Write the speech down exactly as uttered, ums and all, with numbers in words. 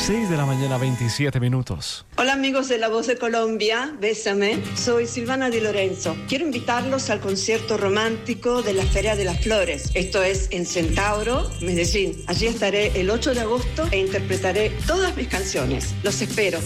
seis de la mañana, veintisiete minutos. Hola amigos de La Voz de Colombia, bésame. Soy Silvana Di Lorenzo. Quiero invitarlos al concierto romántico de la Feria de las Flores. Esto es en Centauro, Medellín. Allí estaré el ocho de agosto e interpretaré todas mis canciones. Los espero.